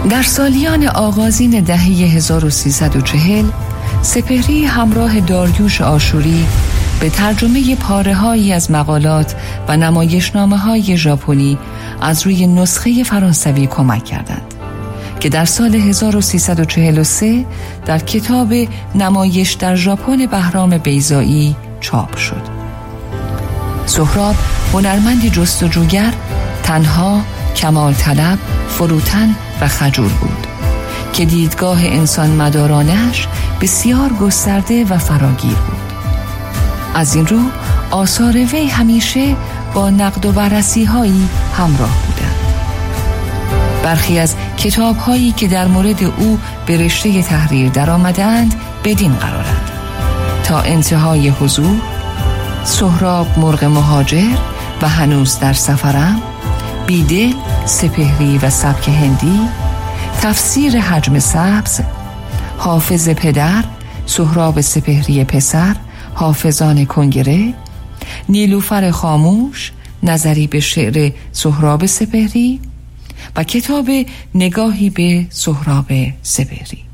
در سالیان آغازین دهه 1340 سپهری همراه داریوش آشوری به ترجمه پاره‌هایی از مقالات و نمایشنامه‌های ژاپنی از روی نسخه فرانسوی کمک کردند که در سال 1343 در کتاب نمایش در ژاپن بهرام بیضایی چاپ شد. سهراب هنرمندی جستجوگر، تنها، کمال طلب، فروتن و خجول بود که دیدگاه انسان مدارانش بسیار گسترده و فراگیر بود. از این رو آثار وی همیشه با نقد و بررسی‌هایی همراه بودند. برخی از کتاب‌هایی که در مورد او به رشته تحریر درآمدند بدین قرارند: تا انتهای حضور، سهراب مرغ مهاجر و هنوز در سفرم، بیدل، سپهری و سبک هندی، تفسیر حجم سبز، حافظ پدر، سهراب سپهری پسر، حافظان کنگره، نیلوفر خاموش، نظری به شعر سهراب سپهری و کتاب نگاهی به سهراب سپهری.